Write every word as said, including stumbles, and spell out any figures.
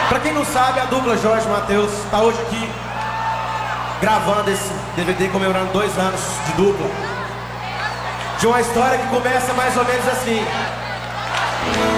Pra quem não sabe, a dupla Jorge e Matheus tá hoje aqui gravando esse D V D comemorando dois anos de dupla. De uma história que começa mais ou menos assim.